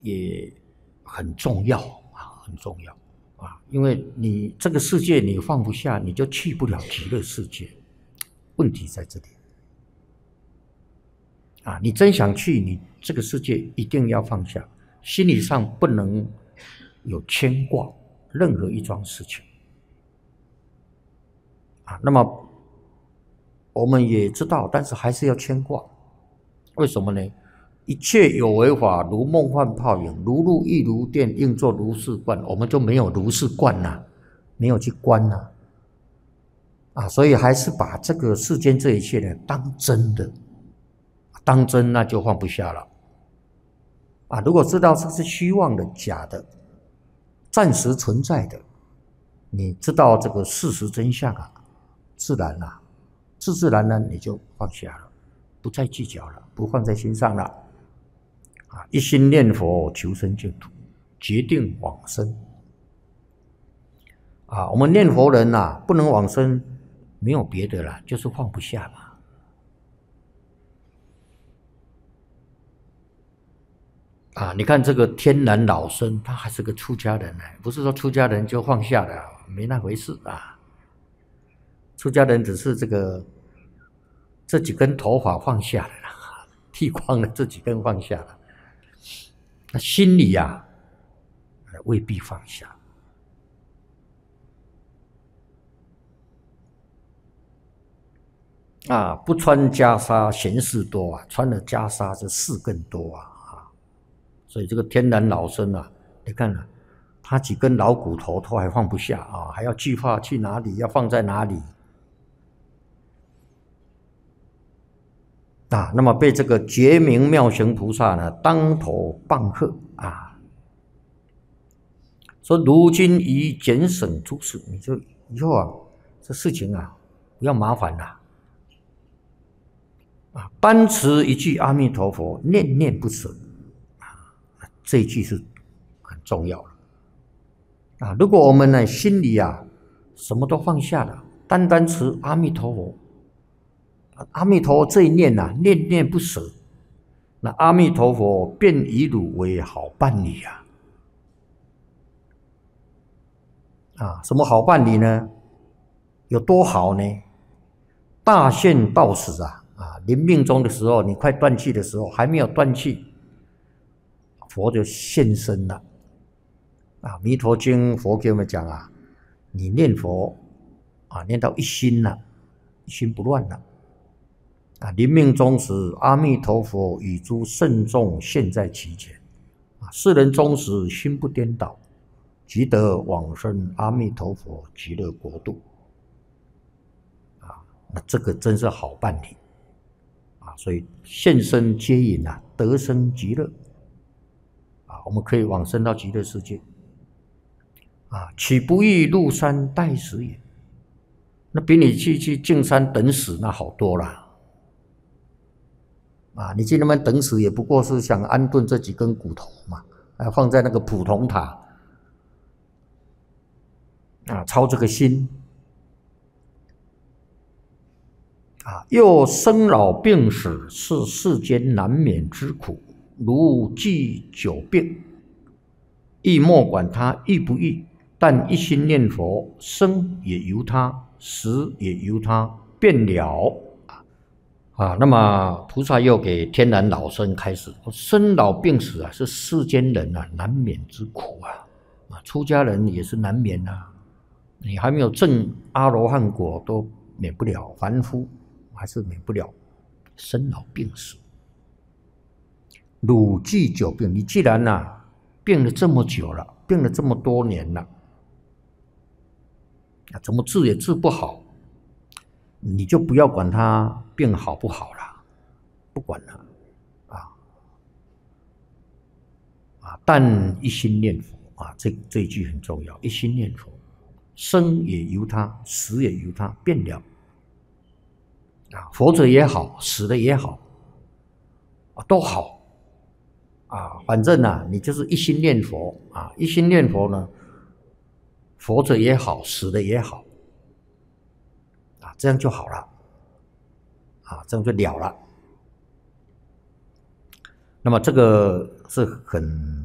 也很重要啊，很重要啊，因为你这个世界你放不下，你就去不了极乐世界。问题在这里啊，你真想去，你这个世界一定要放下，心理上不能有牵挂任何一桩事情啊。那么我们也知道，但是还是要牵挂，为什么呢？一切有为法，如梦幻泡影，如露亦如电，应作如是观。我们就没有如是观呐，没有去观呐，啊，所以还是把这个世间这一切呢当真的，当真那就放不下了，啊，如果知道这是虚妄的、假的、暂时存在的，你知道这个事实真相啊，自然啊，自自然然你就放下了，不再计较了，不放在心上了。啊，一心念佛求生净土，决定往生。啊，我们念佛人啊，不能往生，没有别的啦，就是放不下嘛。啊，你看这个天然老僧，他还是个出家人呢，不是说出家人就放下了，没那回事啊。出家人只是这几根头发放下了啦，剃光了这几根放下了，那心里啊未必放下。啊，不穿袈裟闲事多啊，穿了袈裟这事更多啊。所以这个天然老僧啊，你看啊，他几根老骨头都还放不下啊，还要计划去哪里，要放在哪里啊？那么被这个觉明妙行菩萨呢当头棒喝啊，说如今已减省诸事，你就以后啊，这事情啊不要麻烦了啊，单持一句阿弥陀佛，念念不舍啊，这一句是很重要的。啊，如果我们呢心里啊什么都放下了，单单持阿弥陀佛，阿弥陀佛这一念啊，念念不舍，那阿弥陀佛便以汝为好伴侣啊！啊，什么好伴侣呢？有多好呢？大限到时啊，临命终的时候，你快断气的时候，还没有断气，佛就现身了。啊，《弥陀经》佛给我们讲啊，你念佛啊，念到一心了，一心不乱了。啊，临命终时，阿弥陀佛与诸圣众现在其前，啊，世人终时心不颠倒，即得往生阿弥陀佛极乐国度。啊，那这个真是好伴侣啊！所以现身接引啊，得生极乐啊，我们可以往生到极乐世界啊！岂不欲入山待死也？那比你去净山等死那好多了。啊，你去那边等死也不过是想安顿这几根骨头嘛，放在那个普通塔，啊，操这个心，啊，又生老病死是世间难免之苦，如忌久病，亦莫管他易不易，但一心念佛，生也由他，死也由他，便了。啊，那么菩萨又给天然老僧开始，生老病死啊，是世间人啊难免之苦啊，出家人也是难免啊，你还没有证阿罗汉果都免不了，凡夫还是免不了生老病死。汝既久病，你既然病了这么久了，病了这么多年了，怎么治也治不好，你就不要管他病好不好了，不管了但一心念佛啊，这一句很重要，一心念佛，生也由他，死也由他，便了啊，活着也好，死了也好啊，都好啊，反正你就是一心念佛啊，一心念佛呢，活着也好，死了也好啊，这样就好了啊，这样就了了。那么这个是很